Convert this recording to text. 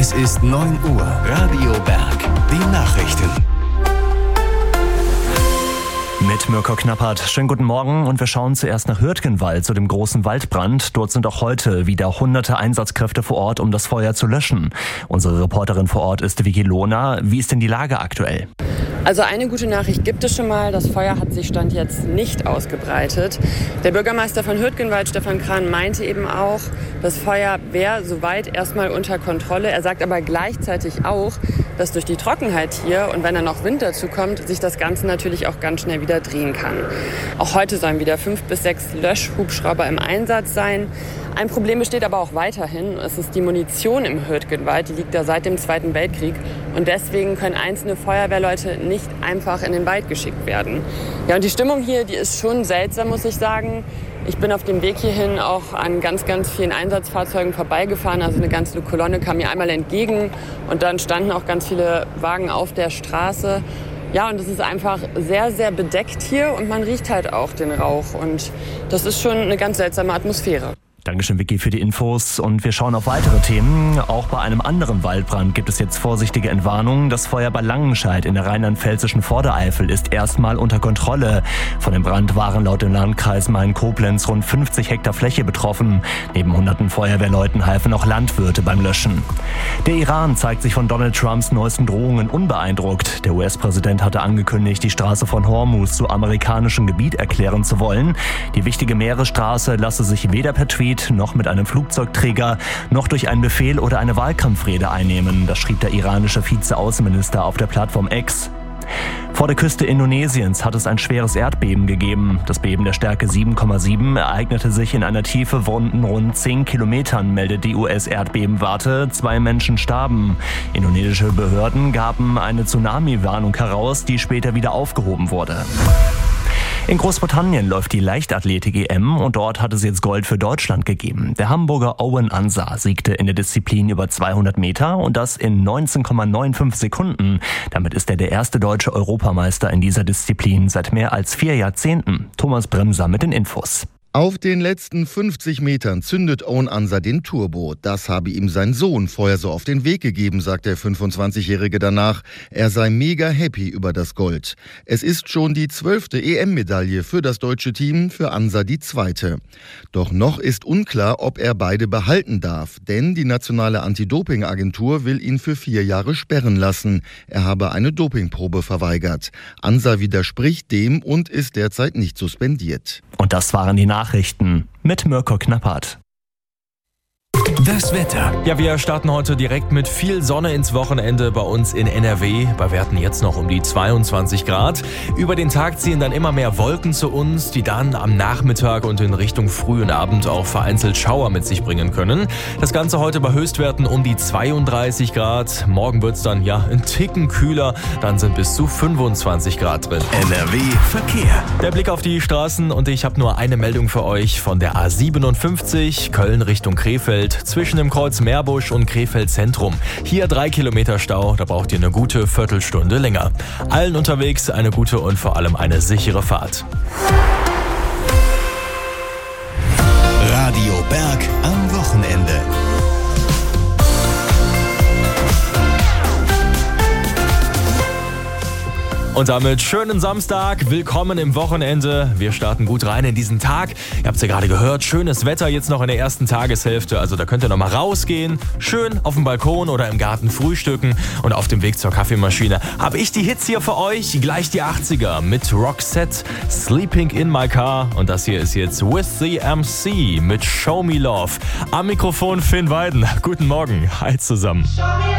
Es ist 9 Uhr. Radio Berg. Die Nachrichten. Mit Mirko Knappert. Schönen guten Morgen und wir schauen zuerst nach Hürtgenwald zu dem großen Waldbrand. Dort sind auch heute wieder hunderte Einsatzkräfte vor Ort, um das Feuer zu löschen. Unsere Reporterin vor Ort ist Vicky Lohner. Wie ist denn die Lage aktuell? Also eine gute Nachricht gibt es schon mal. Das Feuer hat sich Stand jetzt nicht ausgebreitet. Der Bürgermeister von Hürtgenwald, Stefan Krahn, meinte eben auch, das Feuer wäre soweit erstmal unter Kontrolle. Er sagt aber gleichzeitig auch, dass durch die Trockenheit hier und wenn dann noch Wind dazu kommt, sich das Ganze natürlich auch ganz schnell wieder drehen kann. Auch heute sollen wieder 5 bis 6 Löschhubschrauber im Einsatz sein. Ein Problem besteht aber auch weiterhin. Es ist die Munition im Hürtgenwald. Die liegt da seit dem Zweiten Weltkrieg. Und deswegen können einzelne Feuerwehrleute nicht einfach in den Wald geschickt werden. Ja, und die Stimmung hier, die ist schon seltsam, muss ich sagen. Ich bin auf dem Weg hierhin auch an ganz, ganz vielen Einsatzfahrzeugen vorbeigefahren. Also eine ganze Kolonne kam mir einmal entgegen. Und dann standen auch ganz viele Wagen auf der Straße. Ja, und es ist einfach sehr, sehr bedeckt hier. Und man riecht halt auch den Rauch. Und das ist schon eine ganz seltsame Atmosphäre. Dankeschön, Vicky, für die Infos. Und wir schauen auf weitere Themen. Auch bei einem anderen Waldbrand gibt es jetzt vorsichtige Entwarnungen. Das Feuer bei Langenscheid in der rheinland-pfälzischen Vordereifel ist erstmal unter Kontrolle. Von dem Brand waren laut dem Landkreis Main-Koblenz rund 50 Hektar Fläche betroffen. Neben hunderten Feuerwehrleuten halfen auch Landwirte beim Löschen. Der Iran zeigt sich von Donald Trumps neuesten Drohungen unbeeindruckt. Der US-Präsident hatte angekündigt, die Straße von Hormuz zu amerikanischem Gebiet erklären zu wollen. Die wichtige Meeresstraße lasse sich weder per Tweet noch mit einem Flugzeugträger noch durch einen Befehl oder eine Wahlkampfrede einnehmen. Das schrieb der iranische Vize-Außenminister auf der Plattform X. Vor der Küste Indonesiens hat es ein schweres Erdbeben gegeben. Das Beben der Stärke 7,7 ereignete sich in einer Tiefe von rund 10 Kilometern, meldet die US-Erdbebenwarte. 2 Menschen starben. Indonesische Behörden gaben eine Tsunami-Warnung heraus, die später wieder aufgehoben wurde. In Großbritannien läuft die Leichtathletik-EM und dort hat es jetzt Gold für Deutschland gegeben. Der Hamburger Owen Ansa siegte in der Disziplin über 200 Meter und das in 19,95 Sekunden. Damit ist er der erste deutsche Europameister in dieser Disziplin seit mehr als 4 Jahrzehnten. Thomas Bremser mit den Infos. Auf den letzten 50 Metern zündet Owen Ansa den Turbo. Das habe ihm sein Sohn vorher so auf den Weg gegeben, sagt der 25-Jährige danach. Er sei mega happy über das Gold. Es ist schon die 12. EM-Medaille für das deutsche Team, für Ansa die 2. Doch noch ist unklar, ob er beide behalten darf. Denn die nationale Anti-Doping-Agentur will ihn für 4 Jahre sperren lassen. Er habe eine Dopingprobe verweigert. Ansa widerspricht dem und ist derzeit nicht suspendiert. Und das waren die Nachrichten mit Mirko Knappert. Das Wetter. Ja, wir starten heute direkt mit viel Sonne ins Wochenende bei uns in NRW. Bei Werten jetzt noch um die 22 Grad. Über den Tag ziehen dann immer mehr Wolken zu uns, die dann am Nachmittag und in Richtung Früh und Abend auch vereinzelt Schauer mit sich bringen können. Das Ganze heute bei Höchstwerten um die 32 Grad. Morgen wird es dann ein Ticken kühler. Dann sind bis zu 25 Grad drin. NRW Verkehr. Der Blick auf die Straßen und ich habe nur eine Meldung für euch von der A57 Köln Richtung Krefeld. Zwischen dem Kreuz Meerbusch und Krefeld Zentrum. Hier 3 Kilometer Stau, da braucht ihr eine gute Viertelstunde länger. Allen unterwegs eine gute und vor allem eine sichere Fahrt. Radio Berg am Wochenende. Und damit schönen Samstag, willkommen im Wochenende. Wir starten gut rein in diesen Tag. Ihr habt es ja gerade gehört, schönes Wetter jetzt noch in der ersten Tageshälfte. Also da könnt ihr noch mal rausgehen, schön auf dem Balkon oder im Garten frühstücken. Und auf dem Weg zur Kaffeemaschine habe ich die Hits hier für euch. Gleich die 80er mit Roxette, Sleeping in My Car. Und das hier ist jetzt With the MC mit Show Me Love. Am Mikrofon Finn Weiden. Guten Morgen, hi zusammen.